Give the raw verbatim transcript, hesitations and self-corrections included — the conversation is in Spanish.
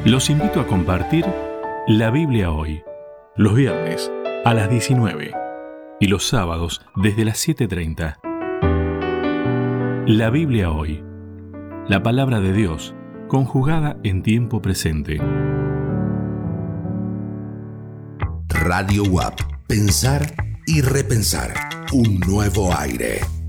Los invito a compartir la Biblia hoy, los viernes a las diecinueve y los sábados desde las siete treinta. La Biblia hoy, la palabra de Dios conjugada en tiempo presente. Radio U A P. Pensar y repensar. Un nuevo aire.